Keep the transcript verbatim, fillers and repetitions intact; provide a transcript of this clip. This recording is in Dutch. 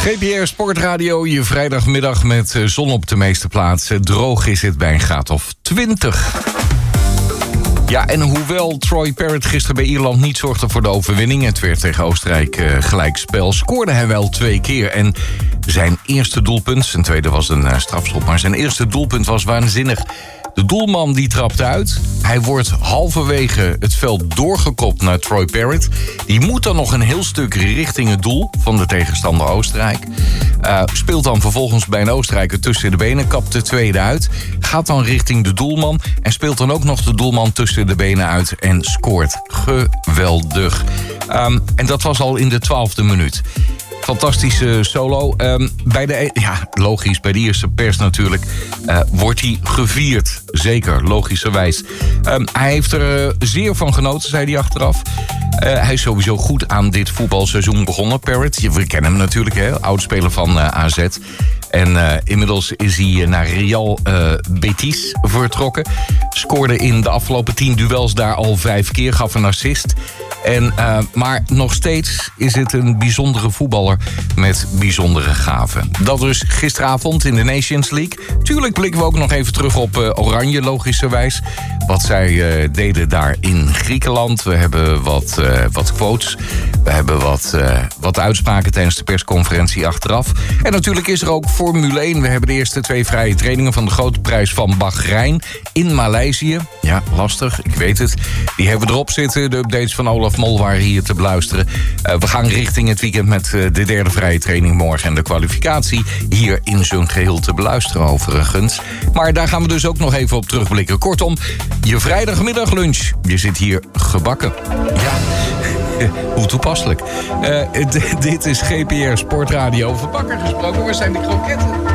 G P R Sportradio, je vrijdagmiddag met zon op de meeste plaatsen. Droog is het bij een graad of twintig. Ja, en hoewel Troy Parrott gisteren bij Ierland niet zorgde voor de overwinning... het werd tegen Oostenrijk uh, gelijkspel, scoorde hij wel twee keer. En zijn eerste doelpunt, zijn tweede was een uh, strafschop... maar zijn eerste doelpunt was waanzinnig. De doelman die trapt uit. Hij wordt halverwege het veld doorgekopt naar Troy Parrott. Die moet dan nog een heel stuk richting het doel van de tegenstander Oostenrijk. Uh, speelt dan vervolgens bij een Oostenrijker tussen de benen. Kapt de tweede uit. Gaat dan richting de doelman. En speelt dan ook nog de doelman tussen de benen uit. En scoort. Geweldig. Um, en dat was al in de twaalfde minuut. Fantastische solo. Um, bij de, ja, logisch, bij de eerste pers natuurlijk uh, wordt hij gevierd. Zeker, logischerwijs. Um, hij heeft er uh, zeer van genoten, zei hij achteraf. Uh, hij is sowieso goed aan dit voetbalseizoen begonnen, Parrott. We kennen hem natuurlijk, hè, oudspeler van uh, A Z. En uh, inmiddels is hij naar Real uh, Betis vertrokken. Scoorde in de afgelopen tien duels daar al vijf keer, gaf een assist. En, uh, maar nog steeds is het een bijzondere voetballer met bijzondere gaven. Dat dus gisteravond in de Nations League. Tuurlijk blikken we ook nog even terug op uh, Oranje, logischerwijs. Wat zij uh, deden daar in Griekenland. We hebben wat, uh, wat quotes. We hebben wat, uh, wat uitspraken tijdens de persconferentie achteraf. En natuurlijk is er ook Formule één. We hebben de eerste twee vrije trainingen van de grote prijs van Bahrein in Maleisië. Ja, lastig, ik weet het. Die hebben we erop zitten. De updates van Olaf Mol waren hier te beluisteren. Uh, we gaan richting het weekend met uh, de derde vrije training morgen... en de kwalificatie hier in zijn geheel te beluisteren overigens. Maar daar gaan we dus ook nog even op terugblikken. Kortom, je vrijdagmiddaglunch. Je zit hier gebakken. Ja, hoe toepasselijk. Uh, d- dit is G P R Sportradio. Over bakken gesproken, waar zijn die kroketten?